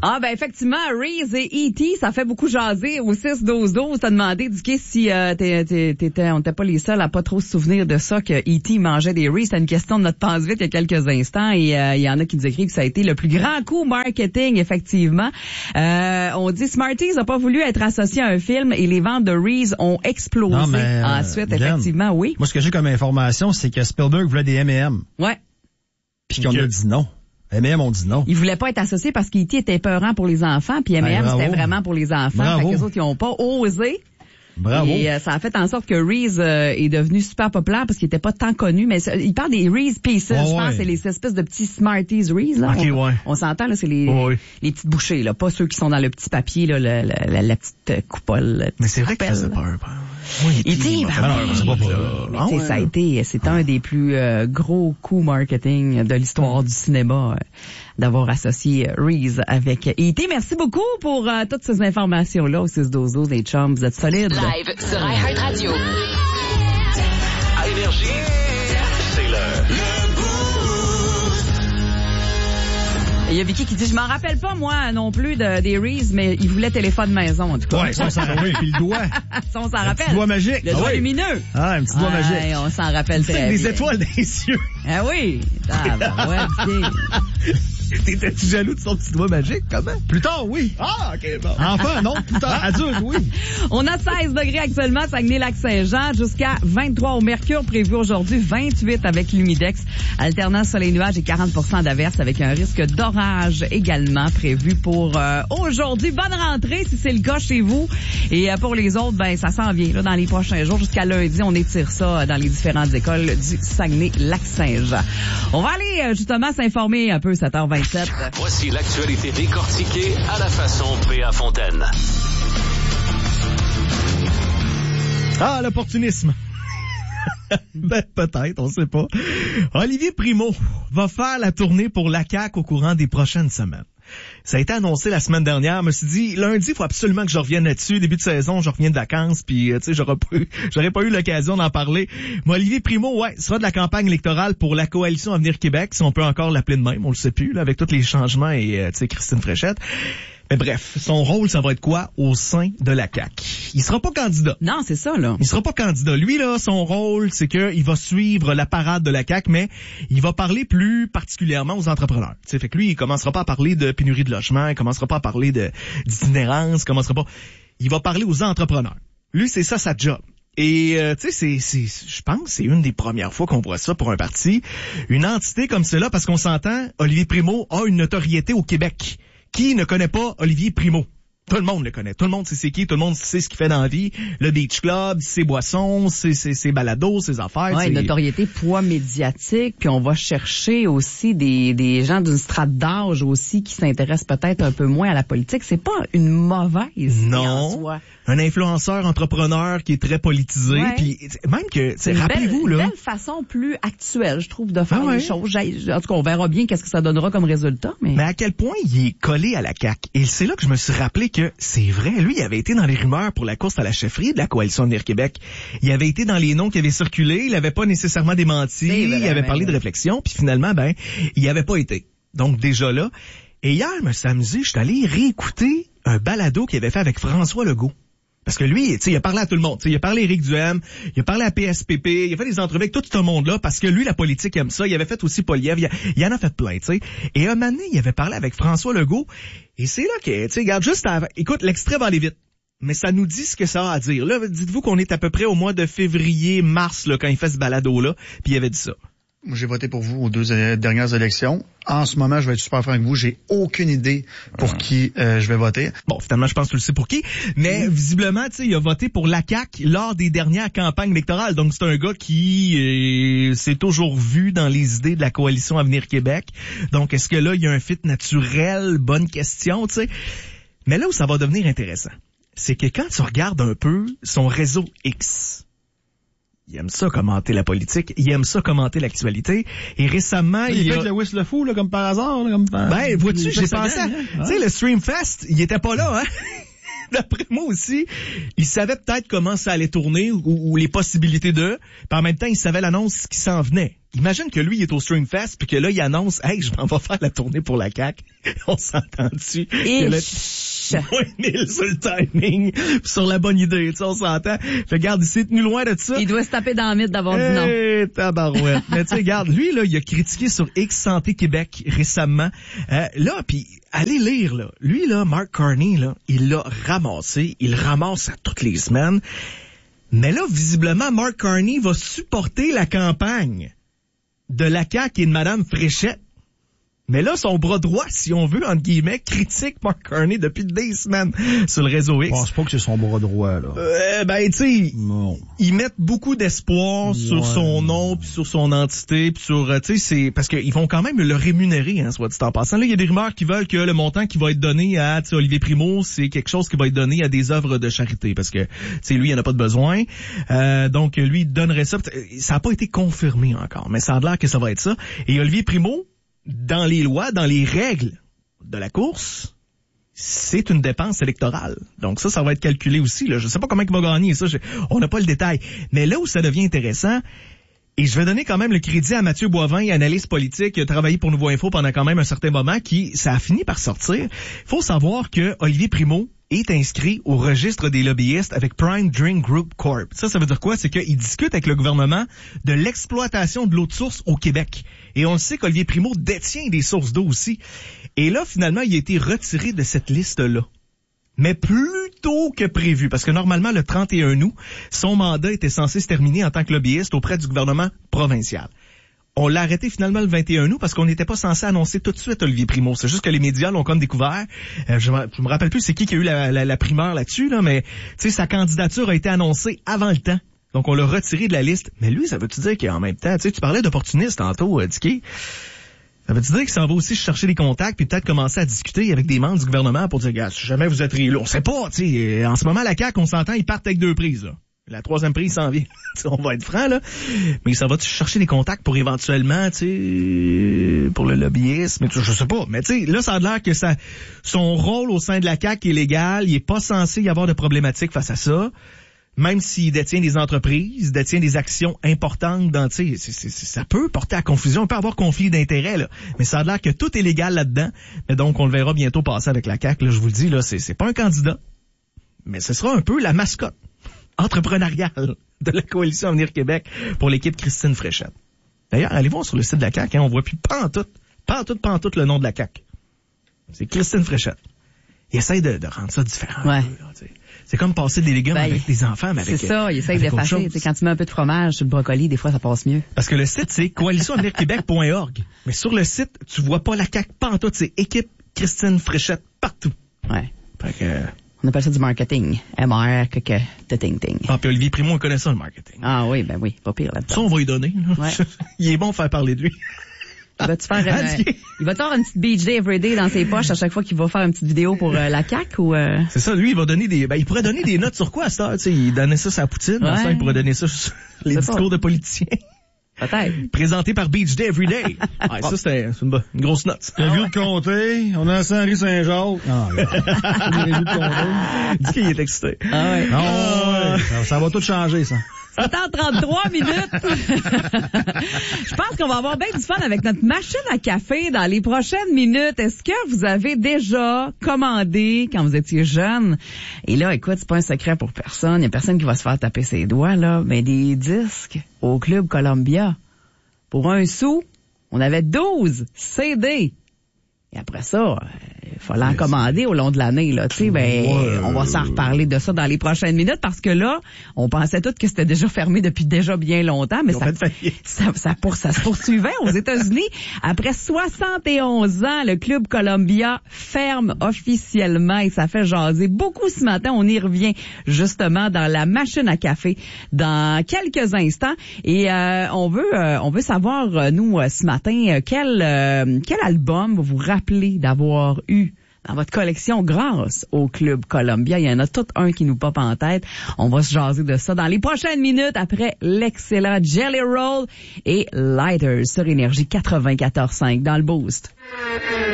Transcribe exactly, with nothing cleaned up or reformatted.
Ah, ben effectivement, Reese et E T, ça fait beaucoup jaser au six douze douze. T'as demandé, Dicky, si euh, t'es, t'es, t'étais, on n'était pas les seuls à pas trop se souvenir de ça, que E T mangeait des Reese. C'était une question de notre passe vite il y a quelques instants. Et il euh, y en a qui nous écrivent que ça a été le plus grand coup marketing, effectivement. Euh, on dit Smarties n'a pas voulu être associé à un film et les ventes de Reese ont explosé. Non, mais, euh, Ensuite, Glenn, effectivement, oui. Moi, ce que j'ai comme information, c'est que Spielberg voulait des M and M. Ouais. Puis qu'on a dit non. M and M ont dit non. Ils voulaient pas être associés parce qu'E T était peurant pour les enfants, puis M and M, ben, c'était vraiment pour les enfants. Bravo. Fait que les autres, ils ont pas osé. Bravo. Et euh, ça a fait en sorte que Reese euh, est devenu super populaire parce qu'il était pas tant connu, mais il parle des Reese Pieces, oh, je pense, ouais. C'est les espèces de petits Smarties Reese, là. Okay, on, ouais. on s'entend, là, c'est les, oh, oui. les petites bouchées, là, pas ceux qui sont dans le petit papier, là, la, la, la, la petite coupole. Mais c'est vrai que ça faisait peur. Oui, E T, ça a été, c'est un des plus euh, gros coups marketing de l'histoire du cinéma, euh, d'avoir associé Reese avec E T. Merci beaucoup pour euh, toutes ces informations-là au six douze douze, les chums, vous êtes solides. Live sur iHeartRadio. À Énergie, c'est le... Il y a Vicky qui dit, je m'en rappelle pas, moi, non plus, de, des Reese, mais il voulait téléphone maison, en tout cas. Ouais, ça, on s'en rappelle. Puis le doigt. Ça, on s'en rappelle. Le petit doigt magique. Le doigt ah, oui. lumineux. Ah, un petit doigt ouais, magique. On s'en rappelle très bien. Des étoiles dans les yeux. Ah oui. Ah, ben, ouais, T'étais-tu jaloux de son petit doigt magique, comment? Plus tard, oui. Ah, OK, bon. Enfin, non, plus tard, adulte, oui. On a seize degrés actuellement, Saguenay-Lac-Saint-Jean, jusqu'à vingt-trois au mercure prévu aujourd'hui, vingt-huit avec l'humidex, alternance soleil-nuage et quarante pour cent d'averse avec un risque d'orage également prévu pour euh, aujourd'hui. Bonne rentrée si c'est le cas chez vous. Et euh, pour les autres, ben ça s'en vient là, dans les prochains jours. Jusqu'à lundi, on étire ça dans les différentes écoles du Saguenay-Lac-Saint-Jean. On va aller euh, justement s'informer un peu, sept heures vingt-sept. Voici l'actualité décortiquée à la façon P A Fontaine. Ah, l'opportunisme. Ben, peut-être, on sait pas. Olivier Primo va faire la tournée pour la C A Q au courant des prochaines semaines. Ça a été annoncé la semaine dernière. Je me suis dit, lundi, il faut absolument que je revienne là-dessus. Début de saison, je reviens de vacances, puis tu sais, j'aurais pas eu, j'aurais pas eu l'occasion d'en parler. Mais Olivier Primo, ouais, sera de la campagne électorale pour la Coalition Avenir Québec, si on peut encore l'appeler de même. On le sait plus, là, avec tous les changements et, tu sais, Christine Fréchette. Mais bref, son rôle, ça va être quoi au sein de la C A Q? Il sera pas candidat. Non, c'est ça, là. Il sera pas candidat. Lui, là, son rôle, c'est que il va suivre la parade de la C A Q, mais il va parler plus particulièrement aux entrepreneurs. T'sais, fait que lui, il commencera pas à parler de pénurie de logement, il commencera pas à parler de d'itinérance, il commencera pas... Il va parler aux entrepreneurs. Lui, c'est ça sa job. Et euh, tu sais, c'est, c'est, je pense, c'est une des premières fois qu'on voit ça pour un parti, une entité comme cela, parce qu'on s'entend, Olivier Primo a une notoriété au Québec. Qui ne connaît pas Olivier Primo? Tout le monde le connaît. Tout le monde sait c'est qui. Tout le monde sait ce qu'il fait dans la vie. Le Beach Club, ses boissons, ses, ses, ses balados, ses affaires. Ouais, notoriété, poids médiatique. Puis on va chercher aussi des, des gens d'une strate d'âge aussi qui s'intéressent peut-être un peu moins à la politique. C'est pas une mauvaise non. en soi. Un influenceur entrepreneur qui est très politisé. Ouais. Puis même que, c'est rappelez-vous belle, là. Une belle façon plus actuelle, je trouve, de faire ah ouais. les choses. En tout cas, on verra bien qu'est-ce que ça donnera comme résultat. Mais, mais à quel point il est collé à la C A Q. Et c'est là que je me suis rappelé que c'est vrai. Lui, il avait été dans les rumeurs pour la course à la chefferie de la Coalition Avenir Québec. Il avait été dans les noms qui avaient circulé. Il avait pas nécessairement démenti. Il avait parlé de réflexion. Puis finalement, ben, il n'y avait pas été. Donc déjà là. Et hier, je me suis amusé. Je suis allé réécouter un balado qu'il avait fait avec François Legault. Parce que lui, tu sais, il a parlé à tout le monde. T'sais, il a parlé à Éric Duhem, il a parlé à P S P P, il a fait des entrevues avec tout ce monde-là parce que lui, la politique aime ça. Il avait fait aussi Poliev, il, il en a fait plein, tu sais. Et un moment donné, il avait parlé avec François Legault. Et c'est là que, tu sais, regarde, juste avant, écoute, l'extrait va aller vite. Mais ça nous dit ce que ça a à dire. Là, dites-vous qu'on est à peu près au mois de février, mars, là, quand il fait ce balado-là, puis il avait dit ça. J'ai voté pour vous aux deux dernières élections. En ce moment, je vais être super franc avec vous, j'ai aucune idée pour mmh. qui euh, je vais voter. Bon, finalement, je pense que tu le sais pour qui. Mais mmh. visiblement, tu sais, il a voté pour la C A Q lors des dernières campagnes électorales. Donc, c'est un gars qui euh, s'est toujours vu dans les idées de la Coalition Avenir Québec. Donc, est-ce que là, il y a un fit naturel? Bonne question, tu sais. Mais là où ça va devenir intéressant, c'est que quand tu regardes un peu son réseau X... Il aime ça commenter la politique, il aime ça commenter l'actualité. Et récemment, il, il fait a... le whistle fou là comme par hasard là, comme par... Ben, vois-tu, j'ai pensé à... Tu sais le Streamfest, il était pas là hein. d'après moi aussi, il savait peut-être comment ça allait tourner ou, ou les possibilités de, puis en même temps, il savait l'annonce qui s'en venait. Imagine que lui, il est au Streamfest, puis que là, il annonce, hey, je m'en vais faire la tournée pour la C A Q. On s'entend-tu? Et point mille sur le timing, sur la bonne idée, tu sais, on s'entend. Fait, regarde, il s'est tenu loin de ça. Il doit se taper dans le mythe d'avoir dit non. Eh, tabarouette. Mais tu sais, regarde, lui, là, il a critiqué sur X Santé Québec récemment. Euh, là, puis allez lire, là. Lui, là, Mark Carney, là, il l'a ramassé. Il le ramasse à toutes les semaines. Mais là, visiblement, Mark Carney va supporter la campagne de la C A Q et de Mme Fréchette. Mais là, son bras droit, si on veut, entre guillemets, critique Mark Carney depuis des semaines sur le réseau X. Je pense pas que c'est son bras droit, là. Euh, ben, tu sais, ils mettent beaucoup d'espoir ouais. sur son nom, puis sur son entité, puis sur, tu sais, c'est parce qu'ils vont quand même le rémunérer, hein, soit dit en passant. Là, il y a des rumeurs qui veulent que le montant qui va être donné à, tu sais, Olivier Primo, c'est quelque chose qui va être donné à des œuvres de charité, parce que, tu sais, lui, il en a pas de besoin. Euh, donc, lui, il donnerait ça. Ça n'a pas été confirmé encore, mais ça a l'air que ça va être ça. Et Olivier Primo, dans les lois, dans les règles de la course, c'est une dépense électorale. Donc ça, ça va être calculé aussi. Là. Je sais pas comment il va gagner ça. Je, on n'a pas le détail. Mais là où ça devient intéressant, et je vais donner quand même le crédit à Mathieu Boivin, analyste politique, qui a travaillé pour Nouveau Info pendant quand même un certain moment, qui ça a fini par sortir. Il faut savoir que Olivier Primo est inscrit au registre des lobbyistes avec Prime Drink Group Corp. Ça, ça veut dire quoi? C'est qu'il discute avec le gouvernement de l'exploitation de l'eau de source au Québec. Et on le sait qu'Olivier Primo détient des sources d'eau aussi. Et là, finalement, il a été retiré de cette liste-là. Mais plus tôt que prévu, parce que normalement, le trente et un août, son mandat était censé se terminer en tant que lobbyiste auprès du gouvernement provincial. On l'a arrêté finalement le vingt et un août parce qu'on n'était pas censé annoncer tout de suite Olivier Primo. C'est juste que les médias l'ont comme découvert. Euh, je, je me rappelle plus c'est qui qui a eu la, la, la primeur là-dessus, là, mais tu sais, sa candidature a été annoncée avant le temps. Donc on l'a retiré de la liste. Mais lui, ça veut-tu dire qu'en même temps, tu sais, tu parlais d'opportuniste tantôt, euh, Dicky. Ça veut-tu dire qu'il s'en va aussi chercher des contacts puis peut-être commencer à discuter avec des membres du gouvernement pour dire, gars, si jamais vous êtes réélu, on sait pas, tu sais, en ce moment, la C A Q, on s'entend, ils partent avec deux prises, là. La troisième prise s'en vient. On va être franc, là. Mais ça va chercher des contacts pour éventuellement, tu sais, pour le lobbyisme, je sais pas. Mais tu sais, là, ça a l'air que ça, son rôle au sein de la C A Q est légal. Il est pas censé y avoir de problématiques face à ça. Même s'il détient des entreprises, détient des actions importantes dans, tu sais, ça peut porter à confusion. On peut avoir conflit d'intérêts, là. Mais ça a l'air que tout est légal là-dedans. Mais donc, on le verra bientôt passer avec la C A Q. Là, je vous le dis, là, c'est, c'est pas un candidat. Mais ce sera un peu la mascotte entrepreneuriale de la Coalition Avenir Québec pour l'équipe Christine Fréchette. D'ailleurs, allez voir sur le site de la C A Q, hein, on voit plus pantoute, pantoute, pantoute le nom de la C A Q. C'est Christine Fréchette. Il essaie de, de rendre ça différent. Ouais. Un peu, là, c'est comme passer des légumes ben, avec des enfants, mais avec c'est ça, il essaie d'effacer. Quand tu mets un peu de fromage sur le brocoli, des fois, ça passe mieux. Parce que le site, c'est coalition avenir québec point org. Mais sur le site, tu vois pas la C A Q pantoute, c'est équipe Christine Fréchette partout. Ouais. Fait que... On appelle ça du marketing. M R, que, que, de ting ting. Ah, puis Olivier Primo, on connaît ça, le marketing. Ah oui, ben oui, pas pire là-dedans. Ça, on va lui donner. Là. Ouais. Il est bon de faire parler de lui. Il va te faire une, il va te faire une petite beach day everyday dans ses poches à chaque fois qu'il va faire une petite vidéo pour euh, la C A Q ou euh... C'est ça, lui, il va donner des, ben, il pourrait donner des notes sur quoi à cette heure, tu sais, il donnait ça à Poutine, ouais. Ça, il pourrait donner ça sur les discours pas. de politiciens. Peut-être. Présenté par Beach Day Everyday. Ouais, ça, c'était c'est une, une grosse note. Le vieux de comté, on a Saint-Henri Saint-Jacques. Ah, le vieux de comté. Dis qu'il est excité. Ah ouais. Ah, ouais. Ça, ça va tout changer, ça. C'est en trente-trois minutes. Je pense qu'on va avoir bien du fun avec notre machine à café dans les prochaines minutes. Est-ce que vous avez déjà commandé quand vous étiez jeune? Et là, écoute, c'est pas un secret pour personne. Il y a personne qui va se faire taper ses doigts, là. Mais des disques au Club Columbia. Pour un sou, on avait douze C D. Et après ça, il fallait en commander au long de l'année, là. Tu sais, ben, ouais, on va s'en reparler de ça dans les prochaines minutes parce que là, on pensait tous que c'était déjà fermé depuis déjà bien longtemps, mais ça, ça, ça, pour, ça se poursuivait aux États-Unis. Après soixante et onze ans, le Club Columbia ferme officiellement et ça fait jaser beaucoup ce matin. On y revient justement dans la machine à café dans quelques instants et euh, on veut, euh, on veut savoir nous ce matin quel, euh, quel album vous vous rappelez d'avoir eu dans votre collection grâce au Club Columbia. Il y en a tout un qui nous pop en tête. On va se jaser de ça dans les prochaines minutes après l'excellent Jelly Roll et Lighters sur Énergie quatre-vingt-quatorze cinq dans le Boost.